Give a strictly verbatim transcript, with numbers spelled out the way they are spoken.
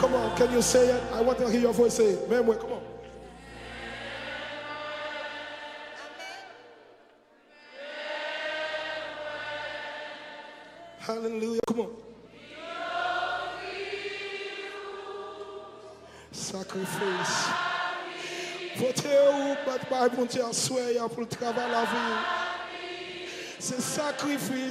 come on. Can you say it? I want to hear your voice say it. Memory, come on. Hallelujah. Come on. Sacrifice. Votez-vous, battre par bon Dieu, soyez pour le travail à la vie. C'est sacrifice.